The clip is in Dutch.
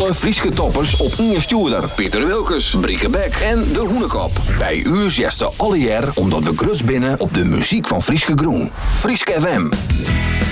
Alle Frieske toppers op Inge Stuurder, Pieter Wilkes, Brieke Beck en De Hoenekop. Bij u zegt alle jaar omdat we grus binnen op de muziek van Frieske Groen. Frieske FM.